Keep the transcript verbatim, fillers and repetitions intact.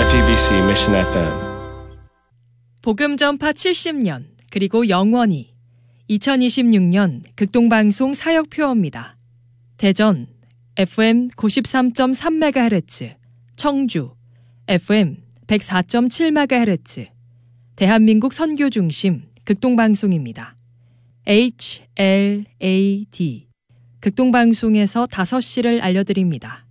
아이티비씨 Mission 에프엠 복음 전파 칠십 년 그리고 영원히 이천이십육 년 극동방송 사역표어입니다. 대전 에프엠 구십삼 점 삼 메가헤르츠, 청주 에프엠 백사 점 칠 메가헤르츠, 대한민국 선교중심 극동방송입니다. 에이치 엘 에이 디 극동방송에서 다섯 시를 알려드립니다.